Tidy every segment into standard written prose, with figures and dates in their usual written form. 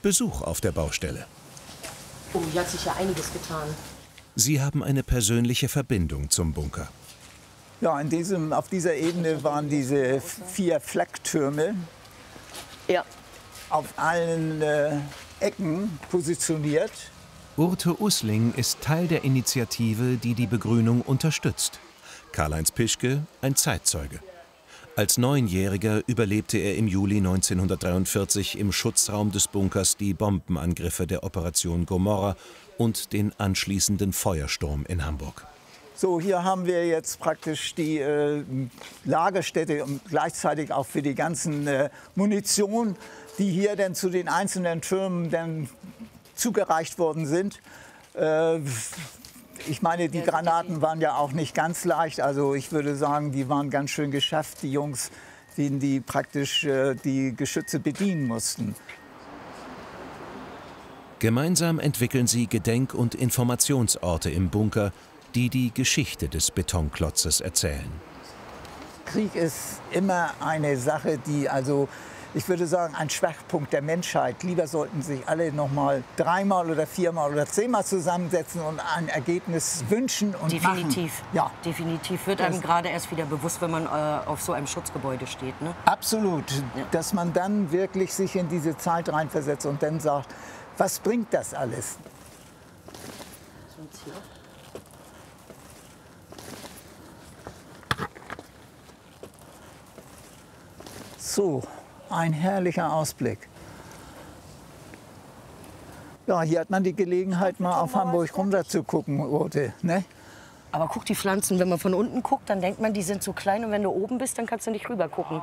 Besuch auf der Baustelle. Oh, hier hat sich ja einiges getan. Sie haben eine persönliche Verbindung zum Bunker. Ja, auf dieser Ebene waren diese 4 Flaktürme Ja. auf allen Ecken positioniert. Urte Usling ist Teil der Initiative, die die Begrünung unterstützt. Karl-Heinz Pischke, ein Zeitzeuge. Als 9-Jähriger überlebte er im Juli 1943 im Schutzraum des Bunkers die Bombenangriffe der Operation Gomorrha und den anschließenden Feuersturm in Hamburg. So, hier haben wir jetzt praktisch die Lagerstätte und gleichzeitig auch für die ganzen Munition, die hier dann zu den einzelnen Türmen dann zugereicht worden sind. Ich meine, die Granaten waren ja auch nicht ganz leicht. Also ich würde sagen, die waren ganz schön geschafft, die Jungs, die praktisch die Geschütze bedienen mussten. Gemeinsam entwickeln sie Gedenk- und Informationsorte im Bunker, die die Geschichte des Betonklotzes erzählen. Krieg ist immer eine Sache, die ich würde sagen, ein Schwachpunkt der Menschheit. Lieber sollten sich alle noch mal 3-mal oder 4-mal oder 10-mal zusammensetzen und ein Ergebnis wünschen und Definitiv. machen. Ja. Definitiv. Wird einem gerade erst wieder bewusst, wenn man auf so einem Schutzgebäude steht. Ne? Absolut. Ja. Dass man dann wirklich sich in diese Zeit reinversetzt und dann sagt, was bringt das alles? So, ein herrlicher Ausblick. Ja, hier hat man die Gelegenheit, mal auf Hamburg runter zu gucken, Urte, ne? Aber guck die Pflanzen, wenn man von unten guckt, dann denkt man, die sind so klein und wenn du oben bist, dann kannst du nicht rüber gucken.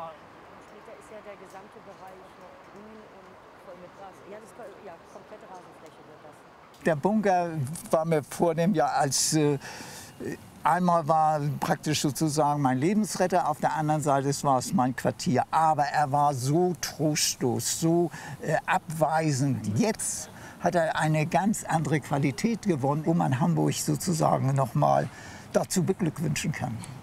Der Bunker war mir vor dem Jahr einmal war praktisch sozusagen mein Lebensretter, auf der anderen Seite war es mein Quartier. Aber er war so trostlos, so abweisend. Jetzt hat er eine ganz andere Qualität gewonnen, wo man Hamburg sozusagen noch mal dazu beglückwünschen kann.